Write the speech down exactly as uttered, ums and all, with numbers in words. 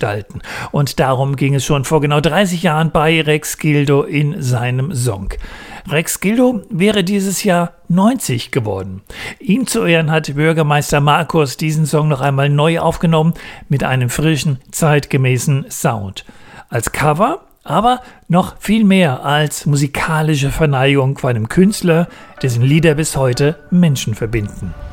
gestalten. Und darum ging es schon vor genau dreißig Jahren bei Rex Gildo in seinem Song. Rex Gildo wäre dieses Jahr neunzig geworden. Ihm zu Ehren hat Bürgermeister Markus diesen Song noch einmal neu aufgenommen mit einem frischen, zeitgemäßen Sound. Als Cover, aber noch viel mehr als musikalische Verneigung von einem Künstler, dessen Lieder bis heute Menschen verbinden.